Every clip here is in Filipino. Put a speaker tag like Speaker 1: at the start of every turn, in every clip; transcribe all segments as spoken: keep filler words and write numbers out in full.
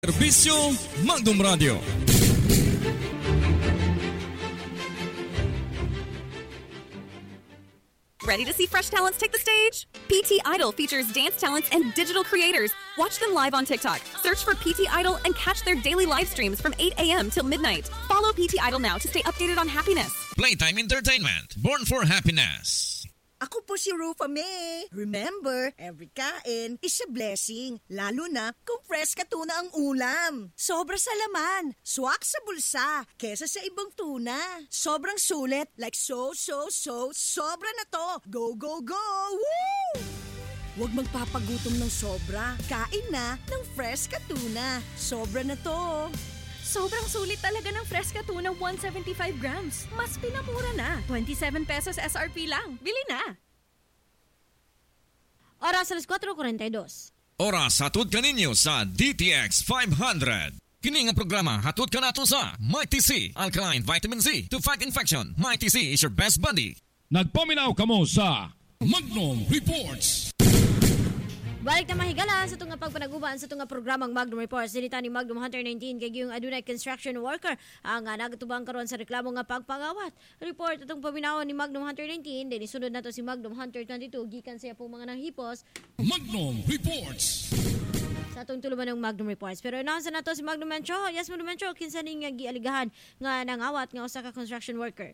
Speaker 1: Serbisyo Magnum Radio.
Speaker 2: Ready to see fresh talents take the stage? P T Idol features dance talents and digital creators. Watch them live on TikTok. Search for P T Idol and catch their daily live streams from eight a.m. till midnight. Follow P T Idol now to stay updated on happiness.
Speaker 1: Playtime Entertainment, born for happiness.
Speaker 3: Ako po si Rufa May. Remember, every kain is a blessing. Lalo na kung fresh ka tuna ang ulam. Sobra sa laman, swak sa bulsa, kesa sa ibang tuna. Sobrang sulit, like so, so, so, sobra na to. Go, go, go! Woo! Huwag magpapagutom ng sobra. Kain na ng fresh ka tuna. Sobra na to.
Speaker 4: Sobrang sulit talaga ng Fresca Tuna one seventy-five grams. Mas pinamura na. twenty-seven pesos S R P lang. Bili na.
Speaker 5: Oras alas four forty-two.
Speaker 1: Oras hatod ka ninyo sa D T X five hundred. Kini nga programa hatod ka nato sa Mighty C, Alkaline Vitamin C to fight infection. Mighty C is your best buddy.
Speaker 6: Nagpaminaw kamo sa Magnum Reports.
Speaker 5: Balik na mahigala sa itong pagpanaguban sa itong programang Magnum Reports. Dinita ni Magnum Hunter nineteen kay yung adunay construction worker ang uh, nagatubang karon sa reklamo nga pagpangawat. Report itong paminawan ni Magnum Hunter nineteen. Then isunod na to si Magnum Hunter twenty-two gikan siya pong mga nanghipos.
Speaker 6: Magnum Reports.
Speaker 5: Sa itong tuluman ng Magnum Reports. Pero nasa na to si Magnum Mencho. Yes, Magnum Mencho. Kinsa ning uh, gialigahan nga nangawat nga usa ka construction worker.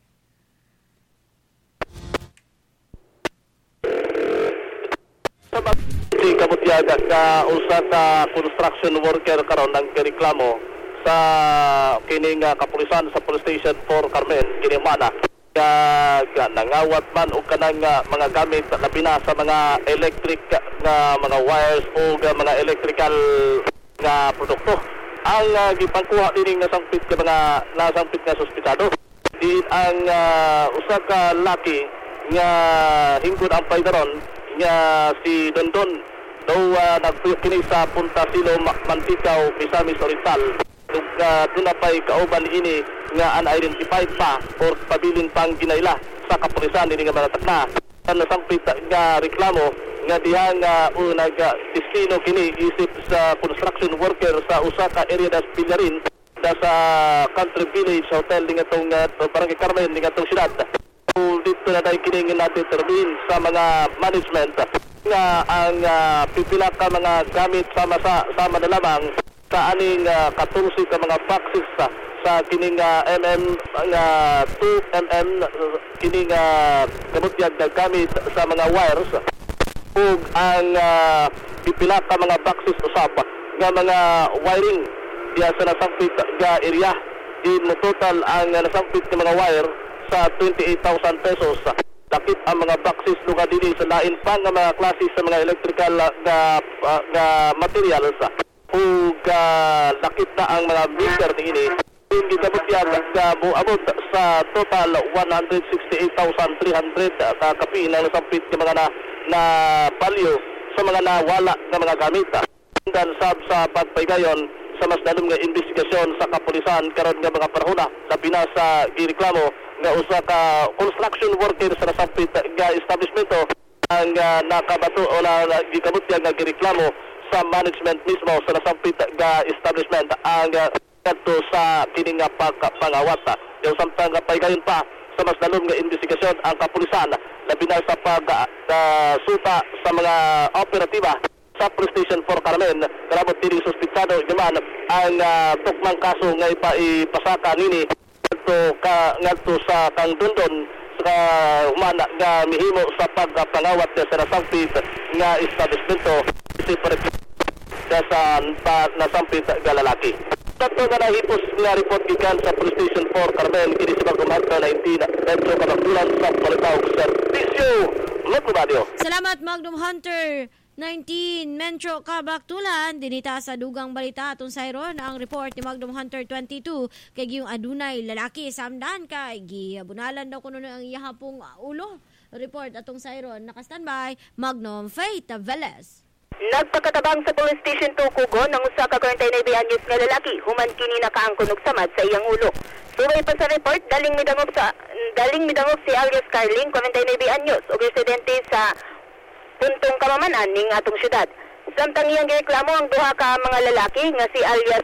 Speaker 7: Si Kamutyaga ka usa ka construction worker karon nang reklamo sa kining uh, kapulisan sa Police Station four Carmen kini mana nga nangawat man og kanang uh, mga gamit labi na sa mga electric nga uh, mga wires o uh, mga electrical nga produkto ang uh, gipangkuha dining nasangpit ka mga nasangpit nga suspitado di ang uh, usa ka laki nga hingkod ang paydaron nga si Dondon daw uh, nagpuyok kini sa Punta Silo, Mantikaw, Misamis Oriental. Dug uh, doon na pa'y kauban ini nga unidentified pa or pabilin pang ginayla sa kapulisan ini nga mga takna. Ang nasampit nga reklamo nga dihang uh, uh, nag-destino kini isip sa construction worker sa usa ka area das Pillarin da sa Country Village Hotel ning atong uh, Barangay Carmen ning atong siyudad. Dito na dahil kining natin sa mga management nga ang uh, pipila ka mga gamit sama sa sama na lamang sa aning uh, katulsi ka mga boxes sa, sa kining uh, M M nga uh, two millimeter uh, kining uh, kamutyag na gamit sa mga wires ug ang uh, pipila ka mga boxes usab nga mga wiring diya sa nasampit nga area in total ang uh, nasampit nga mga wire sa twenty-eight thousand pesos. Dakit ang mga boxes luga dili sa lain pa nga mga klase sa mga electrical nga uh, nga materials. Ug uh, dakit na ang mga meter niini. Yung gitabutyan nga buabot sa total one hundred sixty-eight thousand three hundred uh, kapi na nasampit nga mga na, na value sa mga nawala nga mga gamit. Dan sab sa pagpaygayon sa mas dalom nga investigasyon sa kapulisan karon nga mga panahon labi na sa gireklamo nga usa ka construction worker sa nasampit nga establishmento ang uh, nakabato o na gikabutyan nga gireklamo sa management mismo sa nasampit nga establishment ang uh, kadto sa kining nga pangawat. Yung samtang paygayon pa sa mas dalom nga investigasyon ang kapulisan labi na sa pagsuta uh, sa mga operatiba sa Police Station four Carmen karabot dili suspitsado naman ang uh, tukmang kaso nga ipasaka nini ngadto ka ngadto sa kang Dondon sa humana nga mihimo sa pagpangawat sa nasampit nga establishmento sa nasampit nga lalaki. Tatlo nga nahipos nga report gikan sa Police Station four Carmen kini sa Magnum Hunter nineteen Metro Kabakulan sa Balitaw Servicio Magnum Radio.
Speaker 5: Salamat Magnum Hunter nineteen Metro Kabaktulan dinita sa dugang balita atong sayron ang report ni Magnum Hunter twenty-two kay yung adunay lalaki samdan kay giabunalan daw kuno ang iyahapong ulo. Report atong sayron naka-standby Magnum Faith Velez.
Speaker 8: Nagpagkatabang sa Police Station two Kugon ng usa ka forty-nine anyos nga lalaki human kini nakaangkon og samad sa iyang ulo. Subay pa sa report daling midangop sa daling midangop si alias Carling forty-nine anyos og residente sa Puntong Kamamanan ning atong syudad. Samtang iyang gireklamo ang duha ka mga lalaki nga si alias